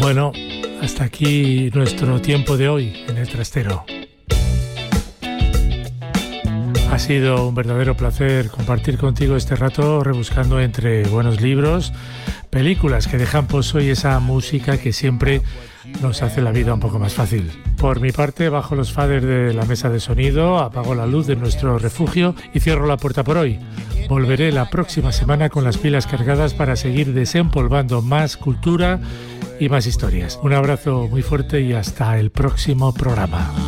Bueno, hasta aquí nuestro tiempo de hoy en el trastero. Ha sido un verdadero placer compartir contigo este rato rebuscando entre buenos libros, películas que dejan pozo y esa música que siempre nos hace la vida un poco más fácil. Por mi parte, bajo los faders de la mesa de sonido, apago la luz de nuestro refugio y cierro la puerta por hoy. Volveré la próxima semana con las pilas cargadas para seguir desempolvando más cultura y más historias. Un abrazo muy fuerte y hasta el próximo programa.